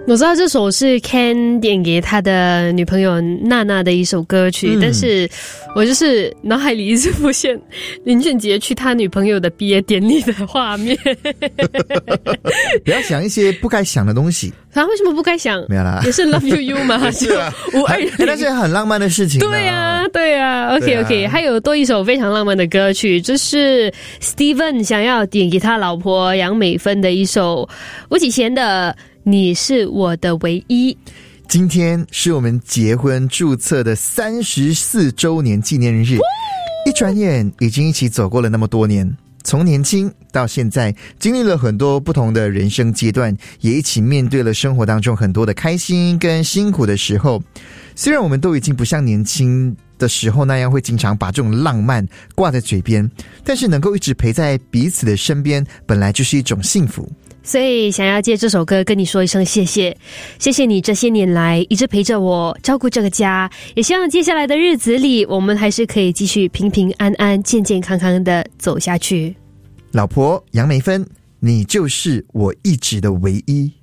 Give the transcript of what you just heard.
我知道这首是 Ken 点给他的女朋友娜娜的一首歌曲，但是我就是脑海里一直浮现林俊杰去他女朋友的毕业典礼的画面。 不要想一些不该想的东西。 他为什么不该想？ 没有啦， 也是 Love You You 嘛， 是啊 520， 那是很浪漫的事情。 对啊，对啊。OK， 还有多一首非常浪漫的歌曲，这是 Steven 想要点给他老婆杨美芬的一首吴启贤的《你是我的唯一》。 今天是我们结婚注册的34周年纪念日，一转眼已经一起走过了那么多年，从年轻到现在，经历了很多不同的人生阶段，也一起面对了生活当中很多的开心跟辛苦的时候。虽然我们都已经不像年轻的时候那样会经常把这种浪漫挂在嘴边，但是能够一直陪在彼此的身边，本来就是一种幸福。 所以想要借这首歌跟你说一声谢谢，谢谢你这些年来一直陪着我，照顾这个家，也希望接下来的日子里，我们还是可以继续平平安安、健健康康的走下去。 老婆杨梅芬，你就是我一直的唯一。